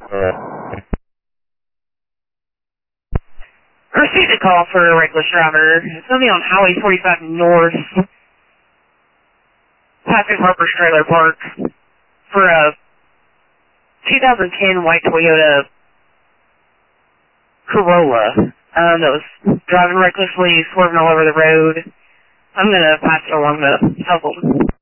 Received a call for a reckless driver. It's going to be on Highway 45 North, passing Harper's Trailer Park, for a 2010 white Toyota Corolla that was driving recklessly, swerving all over the road. I'm going to pass it along to help them.